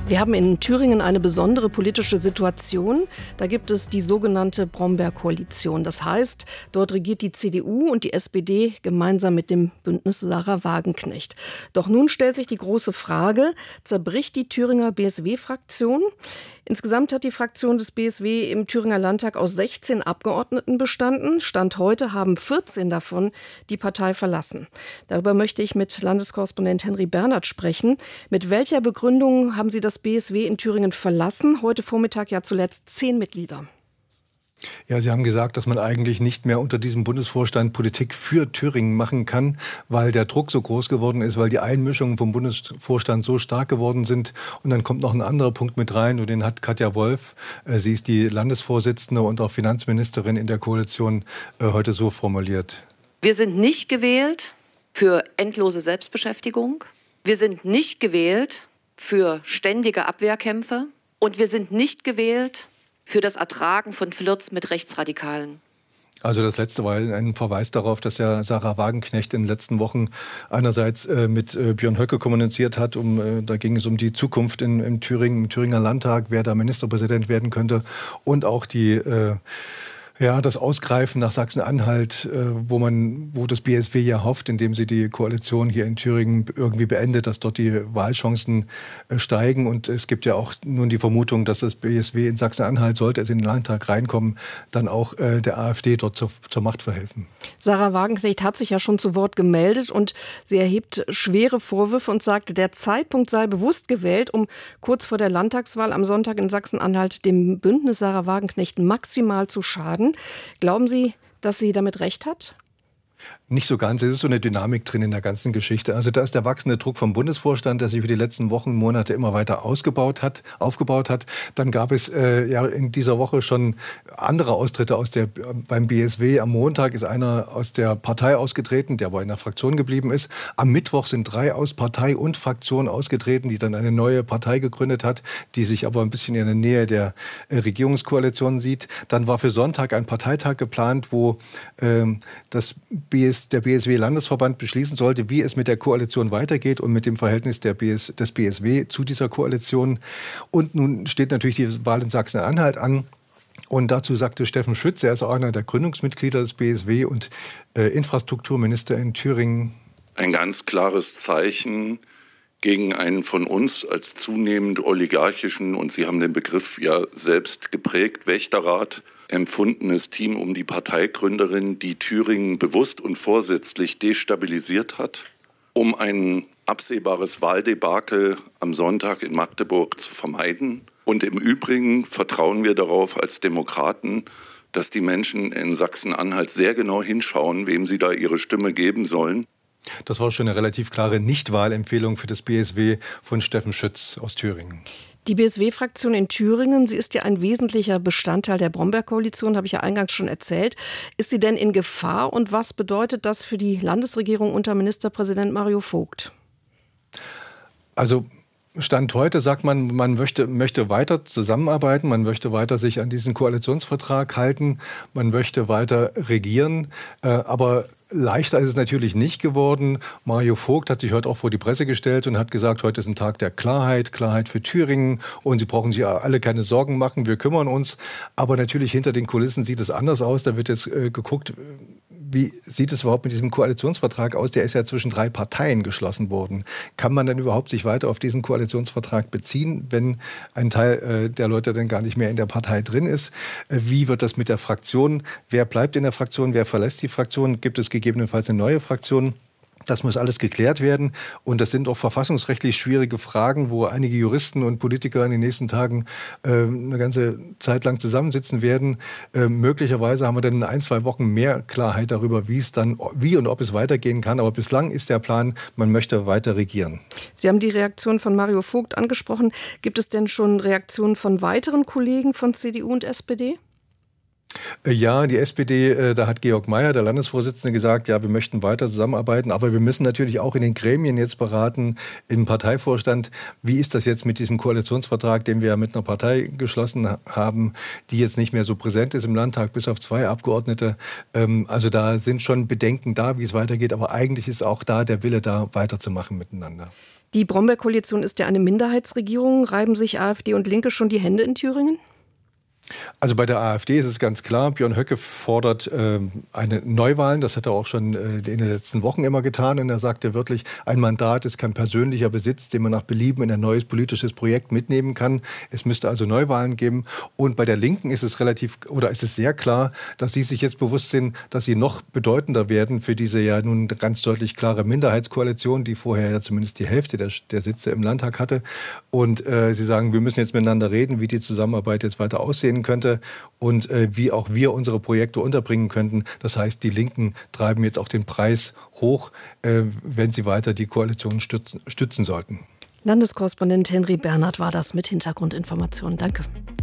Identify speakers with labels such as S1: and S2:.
S1: Wir haben in Thüringen eine besondere politische Situation. Da gibt es die sogenannte Brombeer-Koalition. Das heißt, dort regiert die CDU und die SPD gemeinsam mit dem Bündnis Sarah Wagenknecht. Doch nun stellt sich die große Frage, zerbricht die Thüringer BSW-Fraktion? Insgesamt hat die Fraktion des BSW im Thüringer Landtag aus 16 Abgeordneten bestanden. Stand heute haben 14 davon die Partei verlassen. Darüber möchte ich mit Landeskorrespondent Henry Bernhard sprechen. Mit welcher Begründung haben Sie das BSW in Thüringen verlassen? Heute Vormittag ja zuletzt 10 Mitglieder.
S2: Ja, Sie haben gesagt, dass man eigentlich nicht mehr unter diesem Bundesvorstand Politik für Thüringen machen kann, weil der Druck so groß geworden ist, weil die Einmischungen vom Bundesvorstand so stark geworden sind. Und dann kommt noch ein anderer Punkt mit rein, und den hat Katja Wolf, sie ist die Landesvorsitzende und auch Finanzministerin in der Koalition, heute so formuliert.
S3: Wir sind nicht gewählt für endlose Selbstbeschäftigung. Wir sind nicht gewählt für ständige Abwehrkämpfe. Und wir sind nicht gewählt für das Ertragen von Flirts mit Rechtsradikalen.
S2: Also das letzte war ein Verweis darauf, dass ja Sarah Wagenknecht in den letzten Wochen einerseits mit Björn Höcke kommuniziert hat. Da ging es um die Zukunft im Thüringer Landtag, wer da Ministerpräsident werden könnte, und auch das Ausgreifen nach Sachsen-Anhalt, wo das BSW ja hofft, indem sie die Koalition hier in Thüringen irgendwie beendet, dass dort die Wahlchancen steigen. Und es gibt ja auch nun die Vermutung, dass das BSW in Sachsen-Anhalt, sollte es in den Landtag reinkommen, dann auch der AfD dort zur Macht verhelfen.
S1: Sarah Wagenknecht hat sich ja schon zu Wort gemeldet und sie erhebt schwere Vorwürfe und sagte, der Zeitpunkt sei bewusst gewählt, um kurz vor der Landtagswahl am Sonntag in Sachsen-Anhalt dem Bündnis Sarah Wagenknecht maximal zu schaden. Glauben Sie, dass sie damit recht hat?
S2: Nicht so ganz. Es ist so eine Dynamik drin in der ganzen Geschichte. Also da ist der wachsende Druck vom Bundesvorstand, der sich über die letzten Wochen, Monate immer weiter aufgebaut hat. Dann gab es in dieser Woche schon andere Austritte beim BSW. Am Montag ist einer aus der Partei ausgetreten, der aber in der Fraktion geblieben ist. Am Mittwoch sind 3 aus Partei und Fraktion ausgetreten, die dann eine neue Partei gegründet hat, die sich aber ein bisschen in der Nähe der Regierungskoalition sieht. Dann war für Sonntag ein Parteitag geplant, wo der BSW-Landesverband beschließen sollte, wie es mit der Koalition weitergeht und mit dem Verhältnis des BSW zu dieser Koalition. Und nun steht natürlich die Wahl in Sachsen-Anhalt an. Und dazu sagte Steffen Schütz, er ist auch einer der Gründungsmitglieder des BSW und Infrastrukturminister in Thüringen:
S4: Ein ganz klares Zeichen gegen einen von uns als zunehmend oligarchischen, und Sie haben den Begriff ja selbst geprägt, Wächterrat empfundenes Team um die Parteigründerin, die Thüringen bewusst und vorsätzlich destabilisiert hat, um ein absehbares Wahldebakel am Sonntag in Magdeburg zu vermeiden. Und im Übrigen vertrauen wir darauf als Demokraten, dass die Menschen in Sachsen-Anhalt sehr genau hinschauen, wem sie da ihre Stimme geben sollen.
S2: Das war schon eine relativ klare Nichtwahlempfehlung für das BSW von Steffen Schütz aus Thüringen.
S1: Die BSW-Fraktion in Thüringen, sie ist ja ein wesentlicher Bestandteil der Brombeer-Koalition, habe ich ja eingangs schon erzählt. Ist sie denn in Gefahr, und was bedeutet das für die Landesregierung unter Ministerpräsident Mario Vogt?
S2: Also Stand heute sagt man, man möchte weiter zusammenarbeiten, man möchte weiter sich an diesen Koalitionsvertrag halten, man möchte weiter regieren, aber leichter ist es natürlich nicht geworden. Mario Vogt hat sich heute auch vor die Presse gestellt und hat gesagt, heute ist ein Tag der Klarheit für Thüringen, und Sie brauchen sich alle keine Sorgen machen, wir kümmern uns. Aber natürlich hinter den Kulissen sieht es anders aus. Da wird jetzt geguckt, wie sieht es überhaupt mit diesem Koalitionsvertrag aus? Der ist ja zwischen 3 Parteien geschlossen worden. Kann man denn überhaupt sich weiter auf diesen Koalitionsvertrag beziehen, wenn ein Teil der Leute dann gar nicht mehr in der Partei drin ist? Wie wird das mit der Fraktion? Wer bleibt in der Fraktion? Wer verlässt die Fraktion? Gibt es gegebenenfalls eine neue Fraktion? Das muss alles geklärt werden, und das sind auch verfassungsrechtlich schwierige Fragen, wo einige Juristen und Politiker in den nächsten Tagen eine ganze Zeit lang zusammensitzen werden. Möglicherweise haben wir dann in 1-2 Wochen mehr Klarheit darüber, wie und ob es weitergehen kann. Aber bislang ist der Plan, man möchte weiter regieren.
S1: Sie haben die Reaktion von Mario Vogt angesprochen. Gibt es denn schon Reaktionen von weiteren Kollegen von CDU und SPD?
S2: Ja, die SPD, da hat Georg Mayer, der Landesvorsitzende, gesagt, ja, wir möchten weiter zusammenarbeiten, aber wir müssen natürlich auch in den Gremien jetzt beraten, im Parteivorstand, wie ist das jetzt mit diesem Koalitionsvertrag, den wir mit einer Partei geschlossen haben, die jetzt nicht mehr so präsent ist im Landtag, bis auf 2 Abgeordnete. Also da sind schon Bedenken da, wie es weitergeht, aber eigentlich ist auch da der Wille da, weiterzumachen miteinander.
S1: Die Brombeer-Koalition ist ja eine Minderheitsregierung. Reiben sich AfD und Linke schon die Hände in Thüringen?
S2: Also bei der AfD ist es ganz klar, Björn Höcke fordert eine Neuwahlen. Das hat er auch schon in den letzten Wochen immer getan. Und er sagte wirklich, ein Mandat ist kein persönlicher Besitz, den man nach Belieben in ein neues politisches Projekt mitnehmen kann. Es müsste also Neuwahlen geben. Und bei der Linken ist es sehr klar, dass sie sich jetzt bewusst sind, dass sie noch bedeutender werden für diese ja nun ganz deutlich klare Minderheitskoalition, die vorher ja zumindest die Hälfte der Sitze im Landtag hatte. Und sie sagen, wir müssen jetzt miteinander reden, wie die Zusammenarbeit jetzt weiter aussehen könnte und wie auch wir unsere Projekte unterbringen könnten. Das heißt, die Linken treiben jetzt auch den Preis hoch, wenn sie weiter die Koalition stützen sollten.
S1: Landeskorrespondent Henry Bernhard war das mit Hintergrundinformationen. Danke.